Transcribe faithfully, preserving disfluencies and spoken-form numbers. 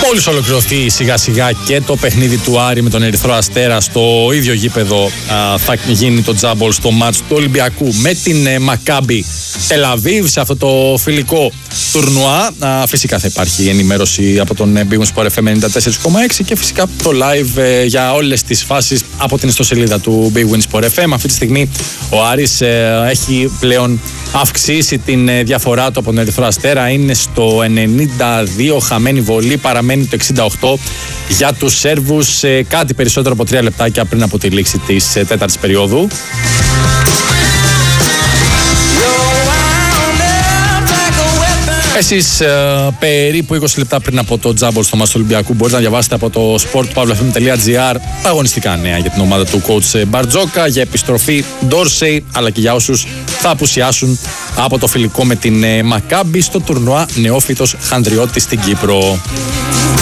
Μόλις ολοκληρωθεί σιγά σιγά και το παιχνίδι του Άρη με τον Ερυθρό Αστέρα στο ίδιο γήπεδο, α, θα γίνει το τζάμπολ στο μάτς του Ολυμπιακού με την ε, Μακάμπι Τελαβίβ σε αυτό το φιλικό τουρνουά. Α, φυσικά θα υπάρχει ενημέρωση από τον Big Win Sport εφ εμ ενενήντα τέσσερα κόμμα έξι και φυσικά το live ε, για όλες τις φάσεις από την ιστοσελίδα του Big Win Sport εφ εμ. Αυτή τη στιγμή ο Άρης ε, έχει πλέον αυξήσει την ε, διαφορά του από τον Ερυθρό Αστέρα. Είναι στο ενενήντα δύο, χαμένη βολή, παραμένει το εξήντα οκτώ για τους Σέρβους, ε, κάτι περισσότερο από τρία λεπτάκια πριν από τη λήξη της ε, τέταρτης περίοδου. Εσείς ε, περίπου είκοσι λεπτά πριν από το τζάμπολ στο μάτς του Ολυμπιακού μπορείτε να διαβάσετε από το sport pavla f m τελεία g r αγωνιστικά νέα για την ομάδα του coach Μπαρτζόκα, για επιστροφή Ντόρσεϊ, αλλά και για όσους θα απουσιάσουν από το φιλικό με την Μακάμπι στο τουρνουά Νεόφυτος Χανδριώτης στην Κύπρο.